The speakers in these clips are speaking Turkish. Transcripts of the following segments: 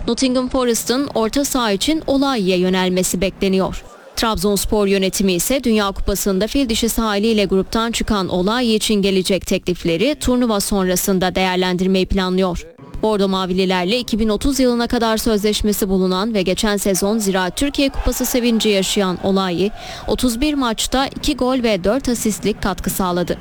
Nottingham Forest'ın orta saha için Olayi'ye yönelmesi bekleniyor. Trabzonspor yönetimi ise Dünya Kupası'nda fil dişi sahiliyle gruptan çıkan Olayi için gelecek teklifleri turnuva sonrasında değerlendirmeyi planlıyor. Bordo Mavililerle 2030 yılına kadar sözleşmesi bulunan ve geçen sezon Ziraat Türkiye Kupası sevinci yaşayan Olayi, 31 maçta 2 gol ve 4 asistlik katkı sağladı.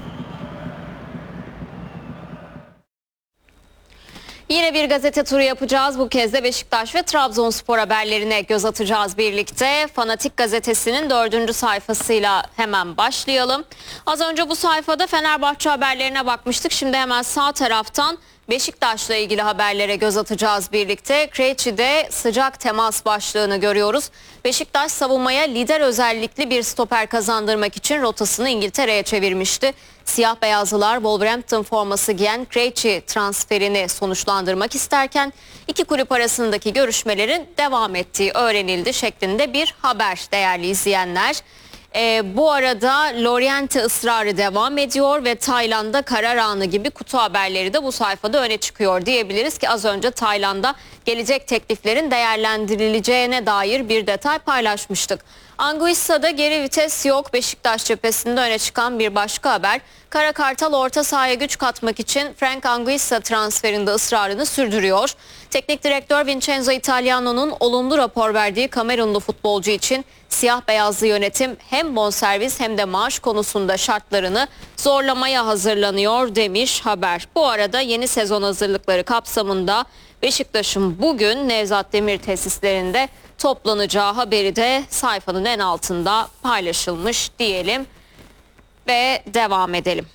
Yine bir gazete turu yapacağız. Bu kez de Beşiktaş ve Trabzonspor haberlerine göz atacağız birlikte. Fanatik gazetesinin 4. sayfasıyla hemen başlayalım. Az önce bu sayfada Fenerbahçe haberlerine bakmıştık. Şimdi hemen sağ taraftan Beşiktaş'la ilgili haberlere göz atacağız birlikte. Krejci'de sıcak temas başlığını görüyoruz. Beşiktaş savunmaya lider özellikli bir stoper kazandırmak için rotasını İngiltere'ye çevirmişti. Siyah beyazlılar Wolverhampton forması giyen Krejci transferini sonuçlandırmak isterken iki kulüp arasındaki görüşmelerin devam ettiği öğrenildi şeklinde bir haber değerli izleyenler. Bu arada Loriente ısrarı devam ediyor ve Tayland'da karar anı gibi kutu haberleri de bu sayfada öne çıkıyor diyebiliriz ki az önce Tayland'da gelecek tekliflerin değerlendirileceğine dair bir detay paylaşmıştık. Anguissa'da geri vites yok. Beşiktaş cephesinde öne çıkan bir başka haber. Kara Kartal orta sahaya güç katmak için Frank Anguissa transferinde ısrarını sürdürüyor. Teknik direktör Vincenzo Italiano'nun olumlu rapor verdiği Kamerunlu futbolcu için siyah beyazlı yönetim hem bonservis hem de maaş konusunda şartlarını zorlamaya hazırlanıyor demiş haber. Bu arada yeni sezon hazırlıkları kapsamında Beşiktaş'ın bugün Nevzat Demir tesislerinde toplanacağı haberi de sayfanın en altında paylaşılmış diyelim ve devam edelim.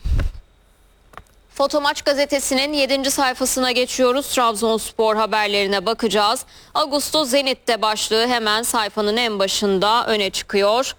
Fotomaç gazetesinin 7. sayfasına geçiyoruz. Trabzonspor haberlerine bakacağız. Augusto Zenit'te başlığı hemen sayfanın en başında öne çıkıyor.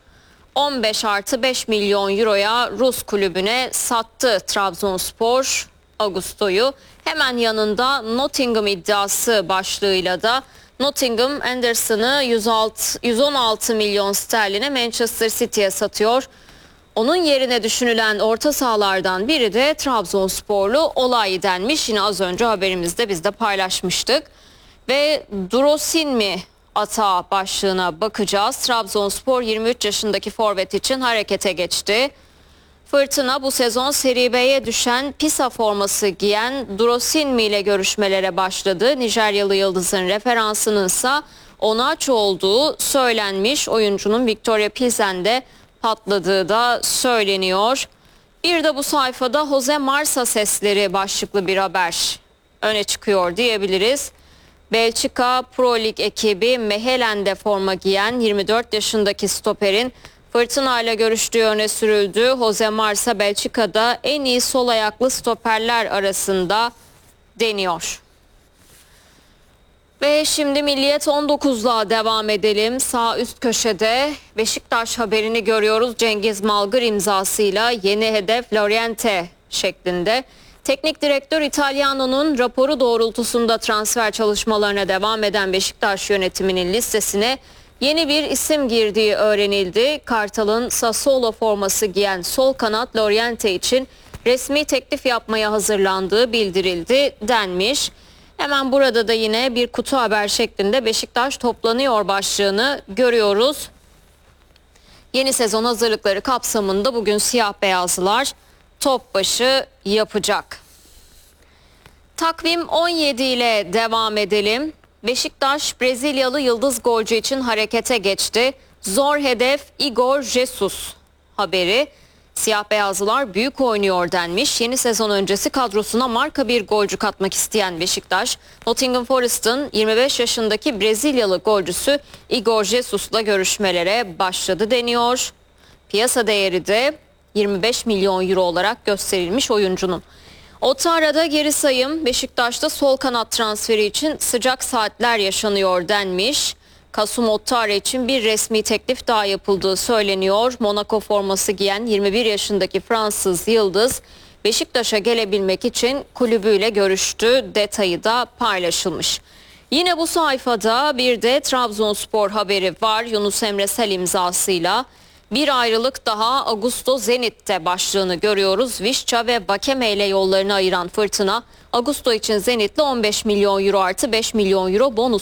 15+5 milyon euroya Rus kulübüne sattı Trabzonspor Augusto'yu. Hemen yanında Nottingham iddiası başlığıyla da Nottingham Anderson'ı 116 milyon sterline Manchester City'ye satıyor. Onun yerine düşünülen orta sahalardan biri de Trabzonsporlu Olayi denmiş. Yine az önce haberimizde biz de paylaşmıştık. Ve Drosin mi atağı başlığına bakacağız. Trabzonspor 23 yaşındaki forvet için harekete geçti. Fırtına bu sezon Serie B'ye düşen Pisa forması giyen Drosinmi ile görüşmelere başladı. Nijeryalı yıldızın referansının ise Onaçu olduğu söylenmiş. Oyuncunun Victoria Pilsen'de patladığı da söyleniyor. Bir de bu sayfada Jose Marsa sesleri başlıklı bir haber öne çıkıyor diyebiliriz. Belçika Pro Lig ekibi Mehelen'de forma giyen 24 yaşındaki stoperin Fırtına ile görüştüğü öne sürüldü. Jose Marsa Belçika'da en iyi sol ayaklı stoperler arasında deniyor. Ve şimdi Milliyet 19'la devam edelim. Sağ üst köşede Beşiktaş haberini görüyoruz. Cengiz Malgır imzasıyla yeni hedef Loriente şeklinde. Teknik direktör Italiano'nun raporu doğrultusunda transfer çalışmalarına devam eden Beşiktaş yönetiminin listesine yeni bir isim girdiği öğrenildi. Kartal'ın Sassuolo forması giyen sol kanat Loriente için resmi teklif yapmaya hazırlandığı bildirildi denmiş. Hemen burada da yine bir kutu haber şeklinde Beşiktaş toplanıyor başlığını görüyoruz. Yeni sezon hazırlıkları kapsamında bugün siyah beyazlılar top başı yapacak. Takvim 17 ile devam edelim. Beşiktaş Brezilyalı yıldız golcü için harekete geçti. Zor hedef Igor Jesus haberi. Siyah beyazlılar büyük oynuyor denmiş. Yeni sezon öncesi kadrosuna marka bir golcü katmak isteyen Beşiktaş, Nottingham Forest'ın 25 yaşındaki Brezilyalı golcüsü Igor Jesus'la görüşmelere başladı deniyor. Piyasa değeri de 25 milyon euro olarak gösterilmiş oyuncunun. Otara'da geri sayım, Beşiktaş'ta sol kanat transferi için sıcak saatler yaşanıyor denmiş. Kasum Ottara için bir resmi teklif daha yapıldığı söyleniyor. Monaco forması giyen 21 yaşındaki Fransız yıldız Beşiktaş'a gelebilmek için kulübüyle görüştü. Detayı da paylaşılmış. Yine bu sayfada bir de Trabzonspor haberi var. Yunus Emre Sel imzasıyla. Bir ayrılık daha Augusto Zenit'te başlığını görüyoruz. Vişça ve Vakeme ile yollarını ayıran Fırtına, Augusto için Zenit'le 15 milyon euro artı 5 milyon euro bonus